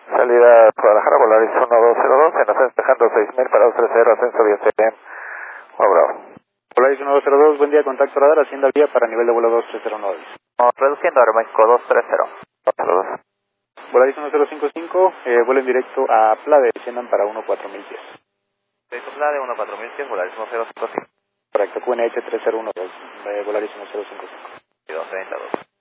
Salida Guadalajara, Volaris 1202, en ascenso dejando 6000 para 30, ascenso 10 en Bravo. Volaris 1202, buen día, contacto radar, Hacienda Vía para nivel de vuelo 2309. Reduciendo Aeroméxico 230. Saludos. Volaris 1055, vuelo en directo a Plade, desciendan para 14010. Directo Plade 14010, Volaris 1055. Correcto, QNH 3012, Volaris 1055. 232.